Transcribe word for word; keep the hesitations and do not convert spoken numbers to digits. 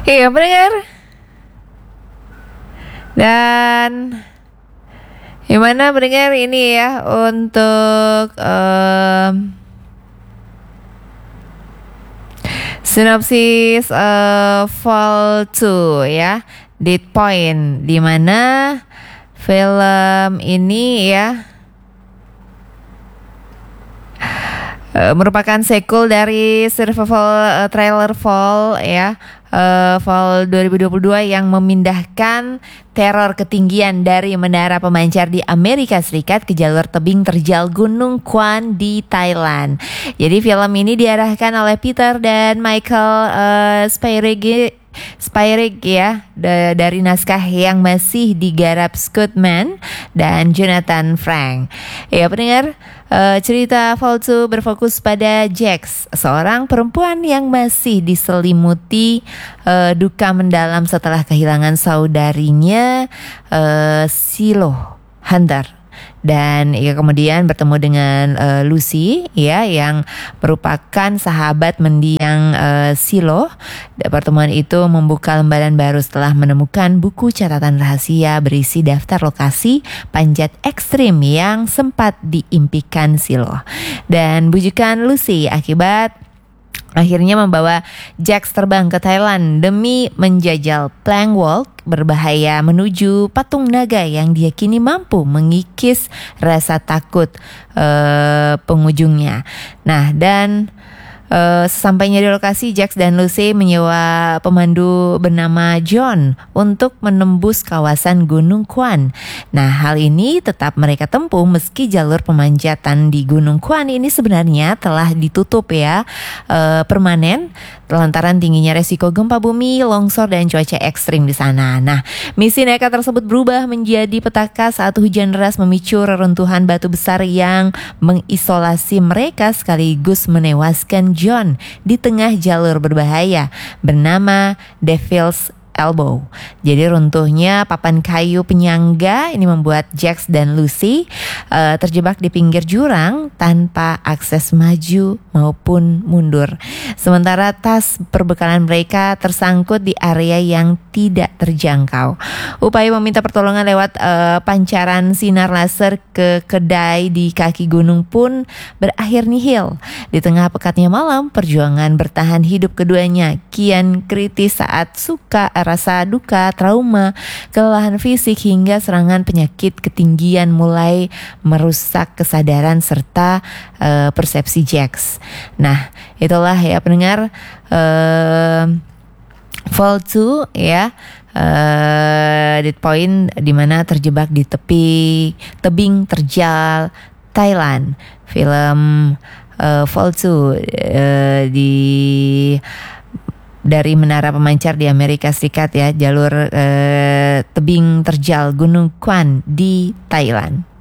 Iya pendengar. Dan gimana pendengar ini ya untuk um, sinopsis uh, Fall two ya, Dead Point, di mana film ini ya uh, merupakan sequel dari survival uh, trailer Fall ya. Uh, Fall dua ribu dua puluh dua yang memindahkan teror ketinggian dari menara pemancar di Amerika Serikat ke jalur tebing terjal Gunung Kwan di Thailand. Jadi film ini diarahkan oleh Peter dan Michael uh, Spyrig Spyrig ya, da- dari naskah yang masih digarap Scott Mann dan Jonathan Frank. Ya pendengar, uh, cerita Fall two berfokus pada Jax, seorang perempuan yang masih diselimuti uh, duka mendalam setelah kehilangan saudarinya uh, Silo Hunter. Dan ya kemudian bertemu dengan uh, Lucy ya, yang merupakan sahabat mendiang uh, Silo. Pertemuan itu membuka lembaran baru setelah menemukan buku catatan rahasia berisi daftar lokasi panjat ekstrim yang sempat diimpikan Silo. Dan bujukan Lucy akibat akhirnya membawa Jax terbang ke Thailand demi menjajal plank walk berbahaya menuju patung naga yang diyakini mampu mengikis rasa takut uh, pengunjungnya. Nah, dan Uh, sesampainya di lokasi, Jax dan Lucy menyewa pemandu bernama John untuk menembus kawasan Gunung Kwan. Nah, hal ini tetap mereka tempuh meski jalur pemanjatan di Gunung Kwan ini sebenarnya telah ditutup ya, uh, permanen lantaran tingginya resiko gempa bumi, longsor dan cuaca ekstrim di sana. Nah, misi nekat tersebut berubah menjadi petaka saat hujan deras memicu reruntuhan batu besar yang mengisolasi mereka sekaligus menewaskan John di tengah jalur berbahaya bernama Devil's Elbow. Jadi runtuhnya papan kayu penyangga ini membuat Jax dan Lucy uh, terjebak di pinggir jurang tanpa akses maju maupun mundur. Sementara tas perbekalan mereka tersangkut di area yang tidak terjangkau. Upaya meminta pertolongan lewat uh, pancaran sinar laser ke kedai di kaki gunung pun berakhir nihil. Di tengah pekatnya malam, perjuangan bertahan hidup keduanya kian kritis saat suka rasa duka, trauma, kelelahan fisik hingga serangan penyakit ketinggian mulai merusak kesadaran serta uh, persepsi Jax. Nah, itulah ya pendengar uh, Fall two ya, uh, Dead Point, di mana terjebak di tepi tebing terjal Thailand. Film uh, Fall two uh, di dari menara pemancar di Amerika Serikat ya, jalur eh, tebing terjal Gunung Kwan di Thailand.